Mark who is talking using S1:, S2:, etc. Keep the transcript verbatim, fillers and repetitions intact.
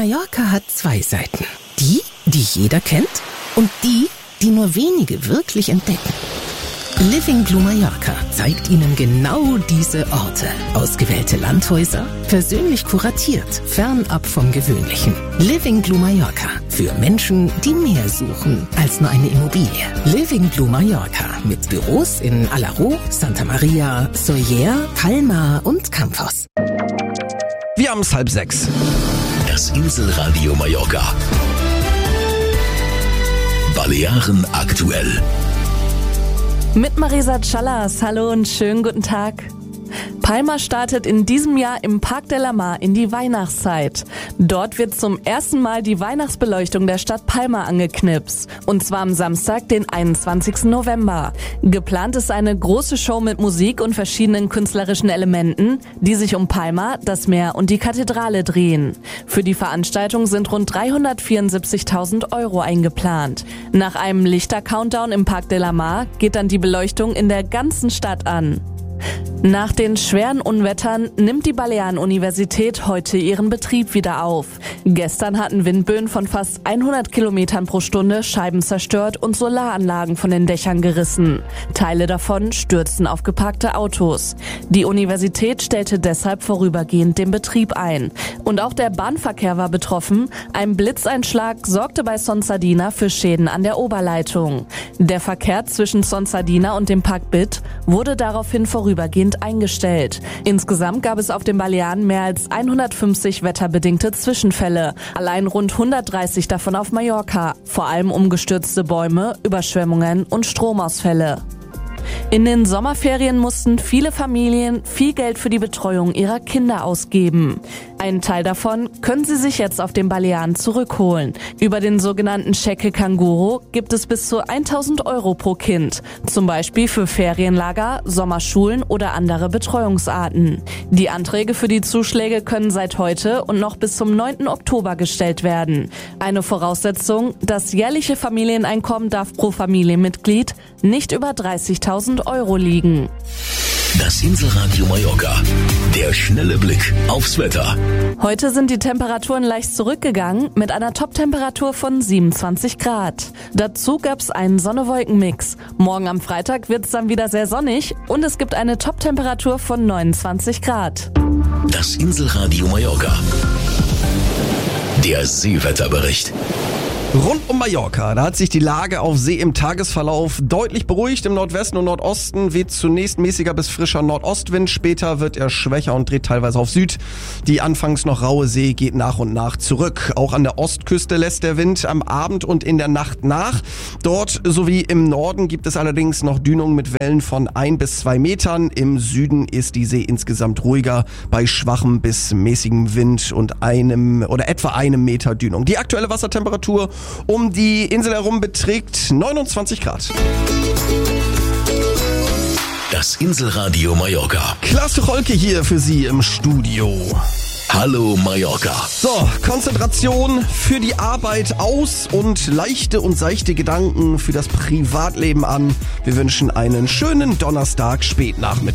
S1: Mallorca hat zwei Seiten. Die, die jeder kennt und die, die nur wenige wirklich entdecken. Living Blue Mallorca zeigt Ihnen genau diese Orte. Ausgewählte Landhäuser, persönlich kuratiert, fernab vom Gewöhnlichen. Living Blue Mallorca für Menschen, die mehr suchen als nur eine Immobilie. Living Blue Mallorca mit Büros in Alaró, Santa Maria, Sóller, Palma und Campos.
S2: Wir haben es halb sechs.
S3: Das Inselradio Mallorca. Balearen aktuell.
S4: Mit Marisa Callas, hallo und schönen guten Tag. Palma startet in diesem Jahr im Parc de la Mar in die Weihnachtszeit. Dort wird zum ersten Mal die Weihnachtsbeleuchtung der Stadt Palma angeknipst. Und zwar am Samstag, den einundzwanzigsten November. Geplant ist eine große Show mit Musik und verschiedenen künstlerischen Elementen, die sich um Palma, das Meer und die Kathedrale drehen. Für die Veranstaltung sind rund dreihundertvierundsiebzigtausend Euro eingeplant. Nach einem Lichter-Countdown im Parc de la Mar geht dann die Beleuchtung in der ganzen Stadt an. Nach den schweren Unwettern nimmt die Balearen-Universität heute ihren Betrieb wieder auf. Gestern hatten Windböen von fast hundert Kilometern pro Stunde Scheiben zerstört und Solaranlagen von den Dächern gerissen. Teile davon stürzten auf geparkte Autos. Die Universität stellte deshalb vorübergehend den Betrieb ein. Und auch der Bahnverkehr war betroffen. Ein Blitzeinschlag sorgte bei Son Sardina für Schäden an der Oberleitung. Der Verkehr zwischen Son Sardina und dem Parc Bit wurde daraufhin vorübergehend eingestellt. Insgesamt gab es auf den Balearen mehr als hundertfünfzig wetterbedingte Zwischenfälle. Allein rund hundertdreißig davon auf Mallorca. Vor allem umgestürzte Bäume, Überschwemmungen und Stromausfälle. In den Sommerferien mussten viele Familien viel Geld für die Betreuung ihrer Kinder ausgeben. Einen Teil davon können sie sich jetzt auf den Balearen zurückholen. Über den sogenannten Cheque Canguro gibt es bis zu tausend Euro pro Kind. Zum Beispiel für Ferienlager, Sommerschulen oder andere Betreuungsarten. Die Anträge für die Zuschläge können seit heute und noch bis zum neunten Oktober gestellt werden. Eine Voraussetzung, das jährliche Familieneinkommen darf pro Familienmitglied nicht über dreißigtausend Euro liegen.
S3: Das Inselradio Mallorca. Der schnelle Blick aufs Wetter.
S4: Heute sind die Temperaturen leicht zurückgegangen mit einer Top-Temperatur von siebenundzwanzig Grad. Dazu gab's einen Sonne-Wolken-Mix. Morgen am Freitag wird's dann wieder sehr sonnig und es gibt eine Top-Temperatur von neunundzwanzig Grad.
S3: Das Inselradio Mallorca. Der Seewetterbericht.
S2: Rund um Mallorca, da hat sich die Lage auf See im Tagesverlauf deutlich beruhigt. Im Nordwesten und Nordosten weht zunächst mäßiger bis frischer Nordostwind. Später wird er schwächer und dreht teilweise auf Süd. Die anfangs noch raue See geht nach und nach zurück. Auch an der Ostküste lässt der Wind am Abend und in der Nacht nach. Dort sowie im Norden gibt es allerdings noch Dünungen mit Wellen von ein bis zwei Metern. Im Süden ist die See insgesamt ruhiger bei schwachem bis mäßigem Wind und einem oder etwa einem Meter Dünung. Die aktuelle Wassertemperatur um die Insel herum beträgt neunundzwanzig Grad.
S3: Das Inselradio Mallorca.
S2: Klaas Rolke hier für Sie im Studio.
S3: Hallo Mallorca.
S2: So, Konzentration für die Arbeit aus und leichte und seichte Gedanken für das Privatleben an. Wir wünschen einen schönen Donnerstag Spätnachmittag.